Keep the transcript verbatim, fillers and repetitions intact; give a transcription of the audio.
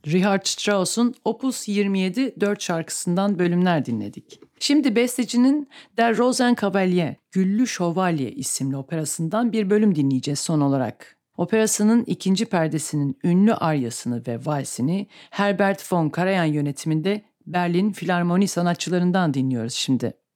Richard Strauss'un Opus yirmi yedi dört şarkısından bölümler dinledik. Şimdi bestecinin Der Rosenkavalier, Güllü Şövalye isimli operasından bir bölüm dinleyeceğiz son olarak. Operasının ikinci perdesinin ünlü aryasını ve valsini Herbert von Karajan yönetiminde Berlin Filarmoni sanatçılarından dinliyoruz şimdi.